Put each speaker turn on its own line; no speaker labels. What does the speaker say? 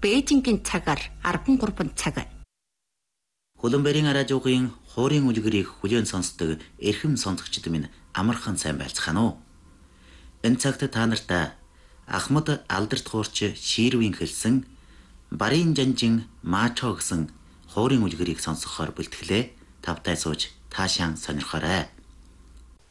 Бээжингийн цагаар 13 цаг.
Хөлбөмбөрийн радиогийн хуурийн үлгэрийг хүлээн сонсдог эрхэм сонсогчид минь амархан сайн байцгаана уу. Энэ цагт та нартай Ахмад алдарт хуурч Ширвийн хэлсэн Барын жанжин Маачо гэсэн хуурийн үлгэрийг сонсохоор бэлтгэлээ. Тавтай сууж таашаан сонирхоорой.